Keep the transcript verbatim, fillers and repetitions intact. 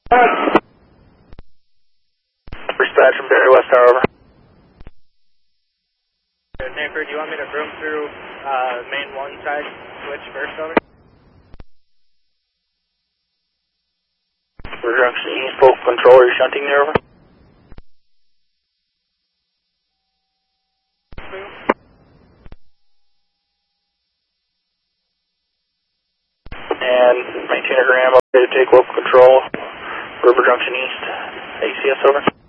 Dispatch from Barry West Tower, over. Neighbor, do you want me to room through uh, main one side switch first, over? River Junction East, full control, are you shunting there, over? And maintain a gram, okay to take local control, River Junction East, A C S, over.